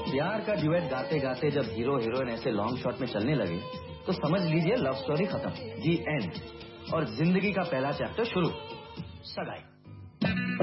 प्यार का ड्यूएट गाते गाते जब हीरो हीरोइन ऐसे लॉन्ग शॉट में चलने लगे तो समझ लीजिए लव स्टोरी खत्म, दी एंड, और जिंदगी का पहला चैप्टर शुरू, सगाई।